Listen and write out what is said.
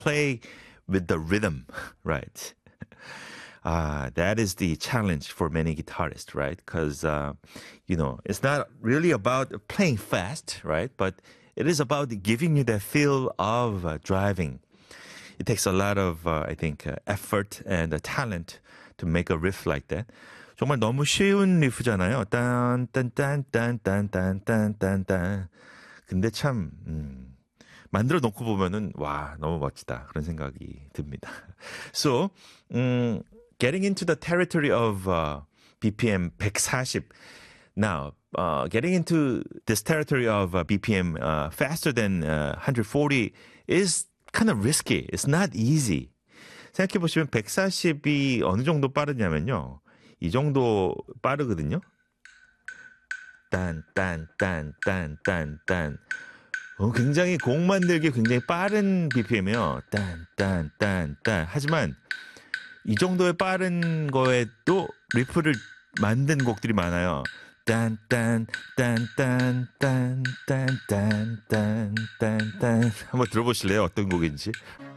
play with the rhythm, right? That is the challenge for many guitarists, right? Because, it's not really about playing fast, right? But it is about giving you that feel of driving. It takes a lot of, I think, effort and talent to make a riff like that. 정말 너무 쉬운 리프잖아요. 딴딴딴딴딴딴딴딴. 근데 참 만들어 놓고 보면은 와 너무 멋지다 그런 생각이 듭니다. So, getting into the territory of BPM 140. Now, getting into this territory of BPM faster than 140 is kind of risky. It's not easy. 생각해 보시면 140이 어느 정도 빠르냐면요. 이 정도 빠르거든요. 딴딴딴딴딴딴. 굉장히 곡 만들기 굉장히 빠른 BPM이에요. 딴딴딴딴. 하지만 이 정도의 빠른 거에도 리프를 만든 곡들이 많아요. 딴딴딴딴딴딴딴딴딴딴. 한번 들어보실래요? 어떤 곡인지?